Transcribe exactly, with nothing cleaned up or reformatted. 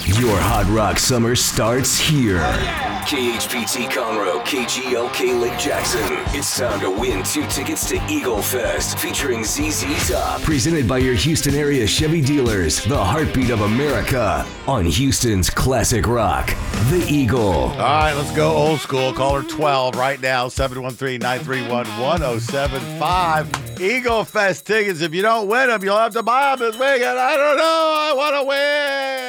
Your Hot Rock summer starts here. K H P T Conroe, K G L K Lake Jackson. It's time to win two tickets to Eagle Fest featuring Z Z Top. Presented by your Houston area Chevy dealers, the heartbeat of America. On Houston's classic rock, The Eagle. All right, let's go old school. Caller twelve right now, seven one three, nine three one, one oh seven five. Eagle Fest tickets. If you don't win them, you'll have to buy them this weekend. I don't know. I want to win.